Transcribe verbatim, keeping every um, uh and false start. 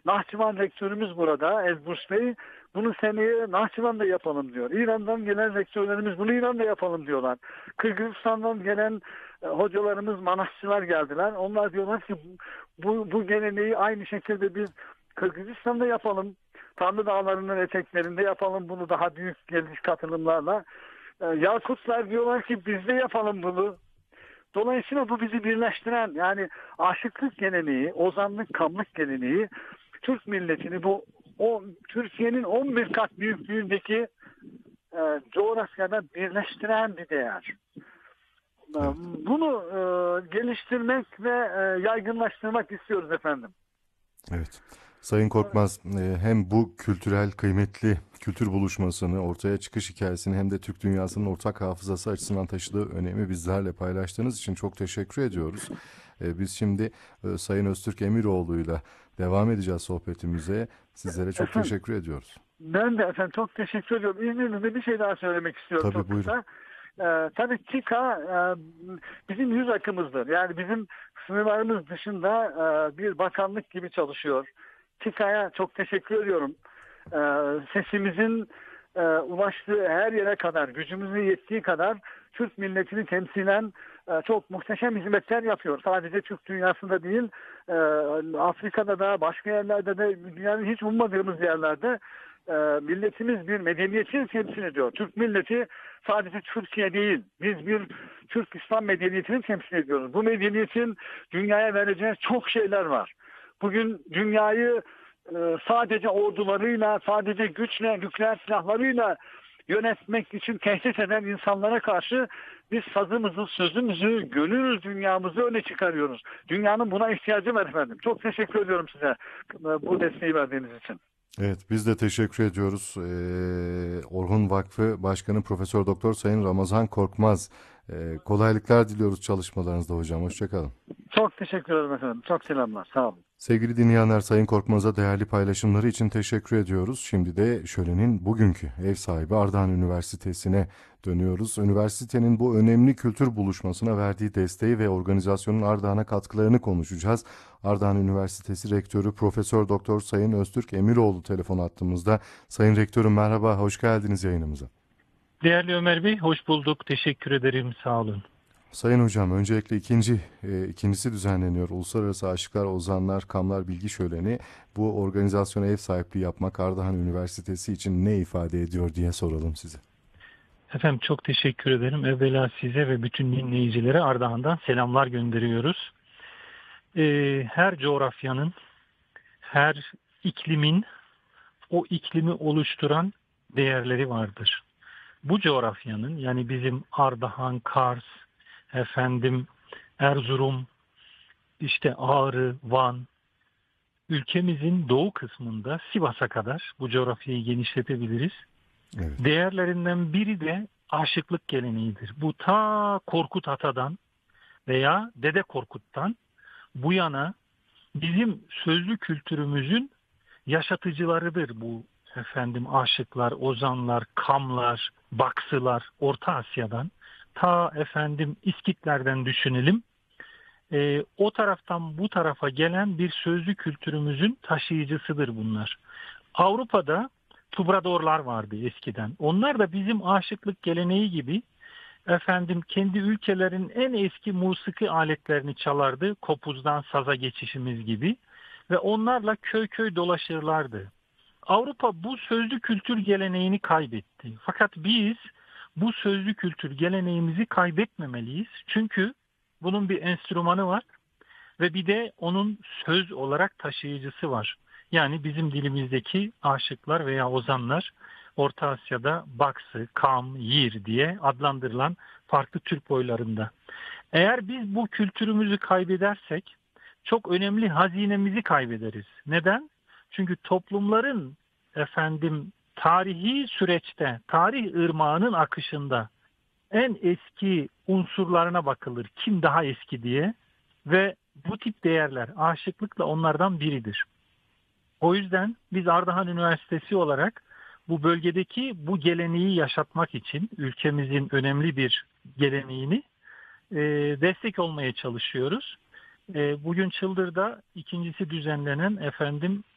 Nahçıvan rektörümüz burada, Elbrus Bey. Bunu seneye Nahçıvan'da yapalım diyor. İran'dan gelen rektörlerimiz bunu İran'da yapalım diyorlar. Kırgızistan'dan gelen e, hocalarımız, manasçılar geldiler. Onlar diyorlar ki bu, bu geleneği aynı şekilde biz Kırgızistan'da yapalım. Tanrı Dağları'nın eteklerinde yapalım bunu daha büyük geniş katılımlarla. E, Yakutlar diyorlar ki biz de yapalım bunu. Dolayısıyla bu bizi birleştiren, yani aşıklık geleneği, ozanlık, kamlık geleneği Türk milletini bu o Türkiye'nin on bir kat büyüklüğündeki e, coğrafyada birleştiren bir değer. E, Evet. Bunu e, geliştirmek ve e, yaygınlaştırmak istiyoruz efendim. Evet. Sayın Korkmaz, e, hem bu kültürel kıymetli kültür buluşmasını, ortaya çıkış hikayesini hem de Türk dünyasının ortak hafızası açısından taşıdığı önemi bizlerle paylaştığınız için çok teşekkür ediyoruz. E, Biz şimdi e, Sayın Öztürk Emiroğlu'yla devam edeceğiz sohbetimize. Sizlere çok Efendim, teşekkür ediyoruz. ben de efendim çok teşekkür ediyorum. İzninizle bir şey daha söylemek istiyorum Tabii, çok buyurun. kısa. Ee, tabii TİKA e, bizim yüz akımızdır. Yani bizim sınırlarımız dışında e, bir bakanlık gibi çalışıyor. TİKA'ya çok teşekkür ediyorum. Ee, sesimizin e, ulaştığı her yere kadar, gücümüzün yettiği kadar Türk milletini temsilen e, çok muhteşem hizmetler yapıyor. Sadece Türk dünyasında değil, e, Afrika'da da, başka yerlerde de, dünyanın hiç ummadığımız yerlerde e, milletimiz bir medeniyeti temsil ediyor. Türk milleti sadece Türkiye değil, biz bir Türk İslam medeniyetini temsil ediyoruz. Bu medeniyetin dünyaya vereceği çok şeyler var. Bugün dünyayı e, sadece ordularıyla, sadece güçle, nükleer silahlarıyla yönetmek için tehdit eden insanlara karşı biz sazımızı, sözümüzü, gönül dünyamızı öne çıkarıyoruz. Dünyanın buna ihtiyacı var efendim. Çok teşekkür ediyorum size e, bu desteği verdiğiniz için. Evet, biz de teşekkür ediyoruz. Ee, Orhun Vakfı Başkanı Profesör Doktor Sayın Ramazan Korkmaz. Ee, kolaylıklar diliyoruz çalışmalarınızda hocam. Hoşçakalın. Çok teşekkür ederim efendim. Çok selamlar. Sağ olun. Sevgili dinleyenler, Sayın Korkmaz'a değerli paylaşımları için teşekkür ediyoruz. Şimdi de şölenin bugünkü ev sahibi Ardahan Üniversitesi'ne dönüyoruz. Üniversitenin bu önemli kültür buluşmasına verdiği desteği ve organizasyonun Ardahan'a katkılarını konuşacağız. Ardahan Üniversitesi Rektörü Profesör Doktor Sayın Öztürk Emiroğlu telefon attığımızda. Sayın Rektörüm merhaba, hoş geldiniz yayınımıza. Değerli Ömer Bey, hoş bulduk. Teşekkür ederim. Sağ olun. Sayın Hocam, öncelikle ikinci e, ikincisi düzenleniyor. Uluslararası Aşıklar, Ozanlar, Kamlar Bilgi Şöleni. Bu organizasyona ev sahipliği yapmak Ardahan Üniversitesi için ne ifade ediyor diye soralım size. Efendim çok teşekkür ederim. Evvela size ve bütün dinleyicilere Ardahan'dan selamlar gönderiyoruz. Ee, her coğrafyanın, her iklimin o iklimi oluşturan değerleri vardır. Bu coğrafyanın, yani bizim Ardahan, Kars, efendim Erzurum, işte Ağrı, Van, ülkemizin doğu kısmında Sivas'a kadar bu coğrafyayı genişletebiliriz. Evet. Değerlerinden biri de aşıklık geleneğidir. Bu ta Korkut Ata'dan veya Dede Korkut'tan bu yana bizim sözlü kültürümüzün yaşatıcılarıdır bu efendim aşıklar, ozanlar, kamlar, baksılar Orta Asya'dan ta efendim İskitlerden düşünelim. Ee, o taraftan bu tarafa gelen bir sözlü kültürümüzün taşıyıcısıdır bunlar. Avrupa'da tubradorlar vardı eskiden. Onlar da bizim aşıklık geleneği gibi efendim kendi ülkelerin en eski musiki aletlerini çalardı. Kopuzdan saza geçişimiz gibi ve onlarla köy köy dolaşırlardı. Avrupa bu sözlü kültür geleneğini kaybetti. Fakat biz bu sözlü kültür geleneğimizi kaybetmemeliyiz. Çünkü bunun bir enstrümanı var ve bir de onun söz olarak taşıyıcısı var. Yani bizim dilimizdeki aşıklar veya ozanlar Orta Asya'da baksı, kam, yir diye adlandırılan farklı Türk boylarında. Eğer biz bu kültürümüzü kaybedersek çok önemli hazinemizi kaybederiz. Neden? Çünkü toplumların efendim tarihi süreçte, tarih ırmağının akışında en eski unsurlarına bakılır. Kim daha eski diye ve bu tip değerler aşıklıkla onlardan biridir. O yüzden biz Ardahan Üniversitesi olarak bu bölgedeki bu geleneği yaşatmak için ülkemizin önemli bir geleneğini e, destek olmaya çalışıyoruz. E, bugün Çıldır'da ikincisi düzenlenen efendim